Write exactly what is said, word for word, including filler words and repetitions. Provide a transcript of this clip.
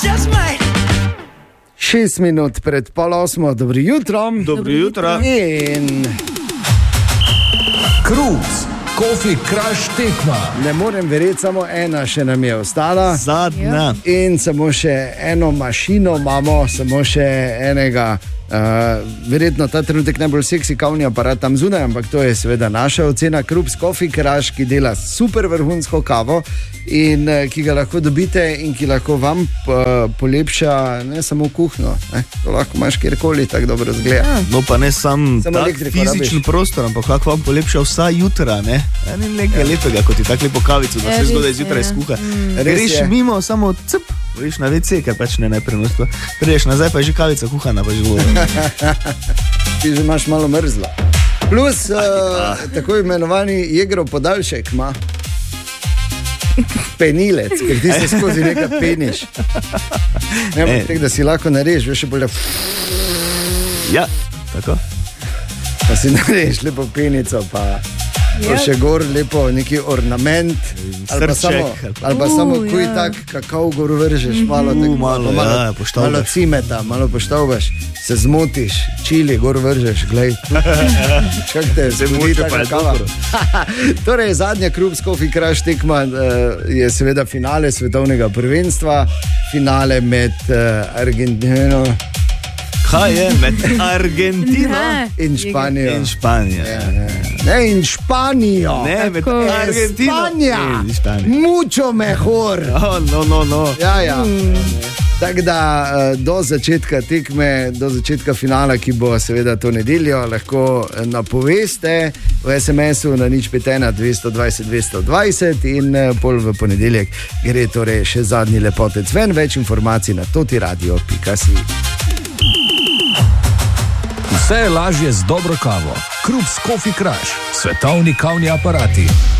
Šest minut pred pol osmo, dobro jutro. Dobro jutro. In Kruz, Coffee Crush tekma. ne morem verjeti, samo ena še nam je ostala. Zadnja. In samo še eno mašino imamo, samo še enega. Uh, verjetno ta trenutek najbolj seksi kavni aparat tam zunaj, ampak to je seveda naša ocena. Kruz Coffee Crush, ki dela super vrhunsko kavo in uh, ki ga lahko dobite in ki lahko vam uh, polepša ne samo kuhno, ne? To lahko imaš kjerkoli, tako dobro zgleda. No pa ne sam Samo tak elektriko fizičen rabiš. prostor, ampak lahko vam polepša vsa jutra, ne? Ja, ni nekaj lepega, kot ti tak lepo kavico, da se Ja, zgodaj res je, zjutraj ja. skuha. Res Greš je. mimo, samo cp, greš na ve ce, ker pač ne najprenosno. Prideš nazaj, pa je že kavica kuhana, pa že govorim. Ti že imaš malo mrzlo. Plus uh, tako imenovani jegrov podaljšek ima penilec, ker ti se skozi nekaj peniš. Ne, E. tek, da si lahko narediš, veš, bolj, Ja, tako. pa si narediš lepo penico, pa, pa še gor lepo neki ornament, ali pa Srček, samo, ali pa- ali pa Uh, samo kuj ja. tak kakav gor vržeš, malo, tako, malo, malo, ja, poštavljaš. malo cimeta, malo poštavljaš, se zmotiš, čili gor vržeš, glej. Čak te Se zbudi moče, taka pa je kava. dobro. Torej, zadnja Kruz Coffee Crush tekma uh, je seveda finale svetovnega prvenstva, finale med uh, Argentino Kaj je med Argentino Ne. in Španijo. in Španijo? Ne, in Španijo. Ne, med Tako. Argentino Španija. in Španijo. Mucho mejor. Oh, no, no, no. Ja, ja. Tako da eh, do začetka tekme, do začetka finala, ki bo seveda to nedeljo, lahko eh, napoveste v es em esu na nič pet ena dvesto dvajset dvesto dvajset in eh, pol v ponedeljek gre torej še zadnji lepotec ven. Več informacij na totiradio pika si. Vse je lažje z dobro kavo. Kruz Coffee Crush, svetovni kavni aparati.